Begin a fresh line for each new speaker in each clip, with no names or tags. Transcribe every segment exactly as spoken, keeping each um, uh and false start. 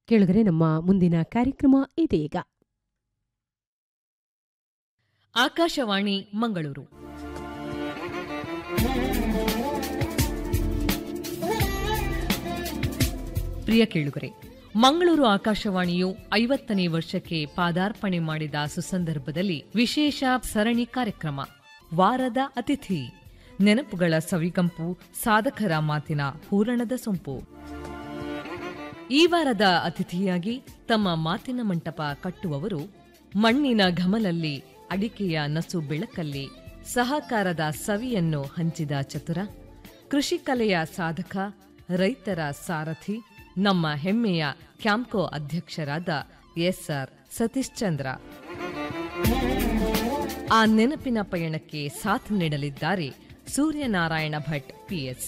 ಕೇಳಿದ್ರೆ ನಮ್ಮ ಮುಂದಿನ ಕಾರ್ಯಕ್ರಮ ಇದೀಗ.
ಆಕಾಶವಾಣಿ ಮಂಗಳೂರು. ಪ್ರಿಯ ಕೇಳುಗರೆ, ಮಂಗಳೂರು ಆಕಾಶವಾಣಿಯು ಐವತ್ತನೇ ವರ್ಷಕ್ಕೆ ಪಾದಾರ್ಪಣೆ ಮಾಡಿದ ಸುಸಂದರ್ಭದಲ್ಲಿ ವಿಶೇಷ ಸರಣಿ ಕಾರ್ಯಕ್ರಮ ವಾರದ ಅತಿಥಿ. ನೆನಪುಗಳ ಸವಿಗಂಪು, ಸಾಧಕರ ಮಾತಿನ ಹೂರಣದ ಸೊಂಪು. ಈ ವಾರದ ಅತಿಥಿಯಾಗಿ ತಮ್ಮ ಮಾತಿನ ಮಂಟಪ ಕಟ್ಟುವವರು ಮಣ್ಣಿನ ಘಮಲಲ್ಲಿ ಅಡಿಕೆಯ ನಸು ಬೆಳಕಲ್ಲಿ ಸಹಕಾರದ ಸವಿಯನ್ನು ಹಂಚಿದ ಚತುರ, ಕೃಷಿ ಕಲೆಯ ಸಾಧಕ, ರೈತರ ಸಾರಥಿ, ನಮ್ಮ ಹೆಮ್ಮೆಯ ಕ್ಯಾಂಪ್ಕೋ ಅಧ್ಯಕ್ಷರಾದ ಎಸ್ ಆರ್ ಸತೀಶ್ ಚಂದ್ರ. ಆ ನೆನಪಿನ ಪಯಣಕ್ಕೆ ಸಾಥ್ ನೀಡಲಿದ್ದಾರೆ ಸೂರ್ಯನಾರಾಯಣ ಭಟ್ ಪಿಎಸ್.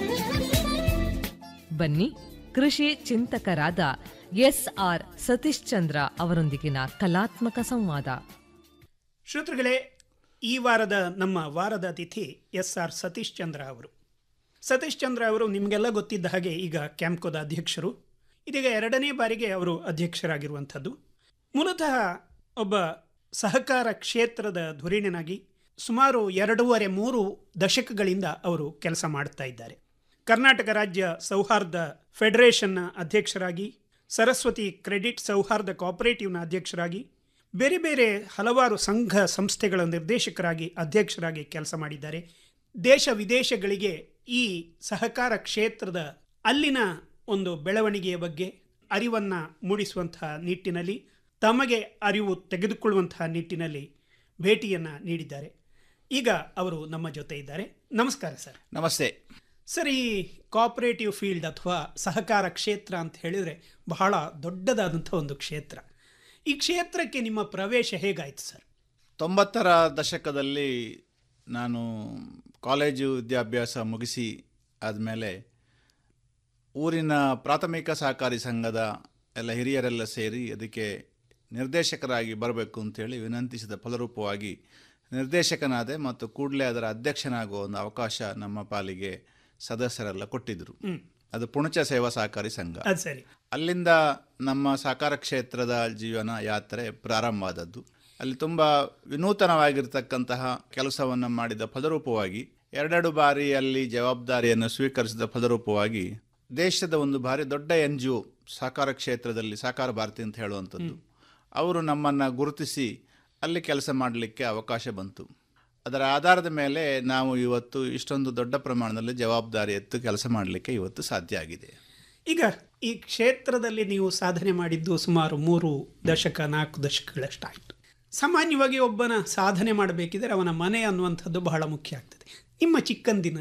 ಬನ್ನಿ, ಕೃಷಿ ಚಿಂತಕರಾದ ಎಸ್ ಆರ್ ಸತೀಶ್ ಚಂದ್ರ ಅವರೊಂದಿಗಿನ ಕಲಾತ್ಮಕ ಸಂವಾದ.
ಶ್ರೋತೃಗಳೇ, ಈ ವಾರದ ನಮ್ಮ ವಾರದ ಅತಿಥಿ ಎಸ್ ಆರ್ ಸತೀಶ್ ಚಂದ್ರ ಅವರು. ಸತೀಶ್ ಚಂದ್ರ ಅವರು ನಿಮಗೆಲ್ಲ ಗೊತ್ತಿದ್ದ ಹಾಗೆ ಈಗ ಕ್ಯಾಂಪ್ಕೋದ ಅಧ್ಯಕ್ಷರು. ಇದೀಗ ಎರಡನೇ ಬಾರಿಗೆ ಅವರು ಅಧ್ಯಕ್ಷರಾಗಿರುವಂಥದ್ದು. ಮೂಲತಃ ಒಬ್ಬ ಸಹಕಾರ ಕ್ಷೇತ್ರದ ಧುರೀಣನಾಗಿ ಸುಮಾರು ಎರಡೂವರೆ ಮೂರು ದಶಕಗಳಿಂದ ಅವರು ಕೆಲಸ ಮಾಡ್ತಾ ಇದ್ದಾರೆ. ಕರ್ನಾಟಕ ರಾಜ್ಯ ಸೌಹಾರ್ದ ಫೆಡರೇಷನ್ನ ಅಧ್ಯಕ್ಷರಾಗಿ, ಸರಸ್ವತಿ ಕ್ರೆಡಿಟ್ ಸೌಹಾರ್ದ ಕೋಆಪರೇಟಿವ್ನ ಅಧ್ಯಕ್ಷರಾಗಿ, ಬೇರೆ ಬೇರೆ ಹಲವಾರು ಸಂಘ ಸಂಸ್ಥೆಗಳ ನಿರ್ದೇಶಕರಾಗಿ ಅಧ್ಯಕ್ಷರಾಗಿ ಕೆಲಸ ಮಾಡಿದ್ದಾರೆ. ದೇಶ ವಿದೇಶಗಳಿಗೆ ಈ ಸಹಕಾರ ಕ್ಷೇತ್ರದ ಅಲ್ಲಿನ ಒಂದು ಬೆಳವಣಿಗೆಯ ಬಗ್ಗೆ ಅರಿವನ್ನು ಮೂಡಿಸುವಂತಹ ನಿಟ್ಟಿನಲ್ಲಿ, ತಮಗೆ ಅರಿವು ತೆಗೆದುಕೊಳ್ಳುವಂತಹ ನಿಟ್ಟಿನಲ್ಲಿ ಭೇಟಿಯನ್ನು ನೀಡಿದ್ದಾರೆ. ಈಗ ಅವರು ನಮ್ಮ ಜೊತೆ ಇದ್ದಾರೆ. ನಮಸ್ಕಾರ ಸರ್.
ನಮಸ್ತೆ
ಸರ್. ಈ ಕೋಆಪರೇಟಿವ್ ಫೀಲ್ಡ್ ಅಥವಾ ಸಹಕಾರ ಕ್ಷೇತ್ರ ಅಂತ ಹೇಳಿದರೆ ಬಹಳ ದೊಡ್ಡದಾದಂಥ ಒಂದು ಕ್ಷೇತ್ರ. ಈ ಕ್ಷೇತ್ರಕ್ಕೆ ನಿಮ್ಮ ಪ್ರವೇಶ ಹೇಗಾಯಿತು ಸರ್?
ತೊಂಬತ್ತರ ದಶಕದಲ್ಲಿ ನಾನು ಕಾಲೇಜು ವಿದ್ಯಾಭ್ಯಾಸ ಮುಗಿಸಿ ಆದಮೇಲೆ ಊರಿನ ಪ್ರಾಥಮಿಕ ಸಹಕಾರಿ ಸಂಘದ ಎಲ್ಲ ಹಿರಿಯರೆಲ್ಲ ಸೇರಿ ಅದಕ್ಕೆ ನಿರ್ದೇಶಕರಾಗಿ ಬರಬೇಕು ಅಂತೇಳಿ ವಿನಂತಿಸಿದ ಫಲರೂಪವಾಗಿ ನಿರ್ದೇಶಕನಾದೆ ಮತ್ತು ಕೂಡಲೇ ಅದರ ಅಧ್ಯಕ್ಷನಾಗುವ ಒಂದು ಅವಕಾಶ ನಮ್ಮ ಪಾಲಿಗೆ ಸದಸ್ಯರೆಲ್ಲ ಕೊಟ್ಟಿದ್ದರು. ಅದು ಪುಣಚ ಸೇವಾ ಸಹಕಾರಿ ಸಂಘ. ಅಲ್ಲಿಂದ ನಮ್ಮ ಸಹಕಾರ ಕ್ಷೇತ್ರದ ಜೀವನ ಯಾತ್ರೆ ಪ್ರಾರಂಭ ಆದದ್ದು. ಅಲ್ಲಿ ತುಂಬ ವಿನೂತನವಾಗಿರ್ತಕ್ಕಂತಹ ಕೆಲಸವನ್ನು ಮಾಡಿದ ಫಲರೂಪವಾಗಿ ಎರಡೆರಡು ಬಾರಿ ಅಲ್ಲಿ ಜವಾಬ್ದಾರಿಯನ್ನು ಸ್ವೀಕರಿಸಿದ ಫಲರೂಪವಾಗಿ ದೇಶದ ಒಂದು ಭಾರಿ ದೊಡ್ಡ ಎನ್ ಜಿ ಒ ಸಹಕಾರ ಕ್ಷೇತ್ರದಲ್ಲಿ ಸಹಕಾರ ಭಾರತಿ ಅಂತ ಹೇಳುವಂಥದ್ದು, ಅವರು ನಮ್ಮನ್ನು ಗುರುತಿಸಿ ಅಲ್ಲಿ ಕೆಲಸ ಮಾಡಲಿಕ್ಕೆ ಅವಕಾಶ ಬಂತು. ಅದರ ಆಧಾರದ ಮೇಲೆ ನಾವು ಇವತ್ತು ಇಷ್ಟೊಂದು ದೊಡ್ಡ ಪ್ರಮಾಣದಲ್ಲಿ ಜವಾಬ್ದಾರಿ ಎತ್ತು ಕೆಲಸ ಮಾಡಲಿಕ್ಕೆ ಇವತ್ತು ಸಾಧ್ಯ ಆಗಿದೆ.
ಈಗ ಈ ಕ್ಷೇತ್ರದಲ್ಲಿ ನೀವು ಸಾಧನೆ ಮಾಡಿದ್ದು ಸುಮಾರು ಮೂರು ದಶಕ ನಾಲ್ಕು ದಶಕಗಳಷ್ಟಾಯಿತು. ಸಾಮಾನ್ಯವಾಗಿ ಒಬ್ಬನ ಸಾಧನೆ ಮಾಡಬೇಕಿದ್ರೆ ಅವನ ಮನೆ ಅನ್ನುವಂಥದ್ದು ಬಹಳ ಮುಖ್ಯ ಆಗ್ತದೆ. ನಿಮ್ಮ ಚಿಕ್ಕಂದಿನ